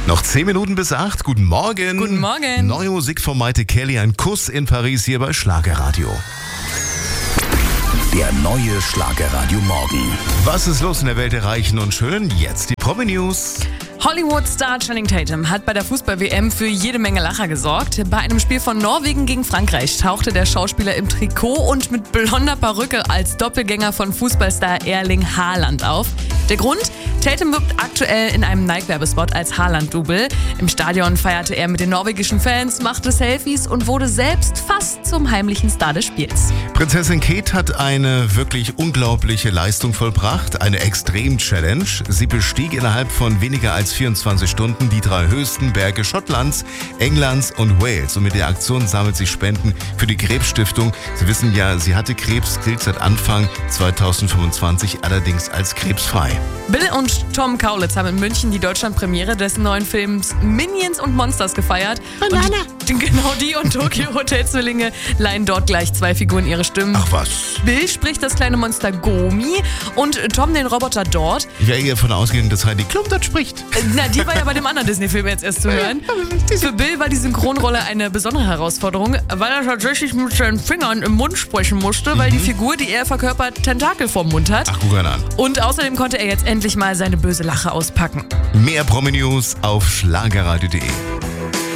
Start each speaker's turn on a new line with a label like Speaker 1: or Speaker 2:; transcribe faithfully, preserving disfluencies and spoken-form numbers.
Speaker 1: Noch zehn Minuten bis acht. Guten Morgen.
Speaker 2: Guten Morgen.
Speaker 1: Neue Musik von Maite Kelly. Ein Kuss in Paris hier bei Schlagerradio.
Speaker 3: Der neue Schlagerradio Morgen.
Speaker 1: Was ist los in der Welt der Reichen und Schönen? Jetzt die Promi-News.
Speaker 2: Hollywood-Star Channing Tatum hat bei der Fußball-W M für jede Menge Lacher gesorgt. Bei einem Spiel von Norwegen gegen Frankreich tauchte der Schauspieler im Trikot und mit blonder Perücke als Doppelgänger von Fußballstar Erling Haaland auf. Der Grund? Tatum wirbt aktuell in einem Nike-Werbespot als Haaland-Double. Im Stadion feierte er mit den norwegischen Fans, machte Selfies und wurde selbst fast zum heimlichen Star des Spiels.
Speaker 1: Prinzessin Kate hat eine wirklich unglaubliche Leistung vollbracht, eine Extrem-Challenge. Sie bestieg innerhalb von weniger als vierundzwanzig Stunden die drei höchsten Berge Schottlands, Englands und Wales. Und mit der Aktion sammelt sie Spenden für die Krebsstiftung. Sie wissen ja, sie hatte Krebs, gilt seit Anfang zweitausendfünfundzwanzig allerdings als krebsfrei.
Speaker 2: Bill und Tom Kaulitz haben in München die Deutschlandpremiere des neuen Films Minions und Monsters gefeiert.
Speaker 1: Banana.
Speaker 2: Und genau die und Tokyo Hotel Zwillinge leihen dort gleich zwei Figuren ihre Stimmen.
Speaker 1: Ach was.
Speaker 2: Bill spricht das kleine Monster Gomi und Tom den Roboter Dort.
Speaker 1: Ich wäre eher davon ausgegangen, dass Heidi Klum das spricht.
Speaker 2: Na, die war ja bei dem anderen Disney-Film jetzt erst zu hören. Für Bill war die Synchronrolle eine besondere Herausforderung, weil er tatsächlich mit seinen Fingern im Mund sprechen musste, weil die Figur, die er verkörpert, Tentakel vorm Mund hat.
Speaker 1: Ach, guck an.
Speaker 2: Und außerdem konnte er jetzt endlich mal seine böse Lache auspacken.
Speaker 1: Mehr Promi-News auf schlagerradio punkt de.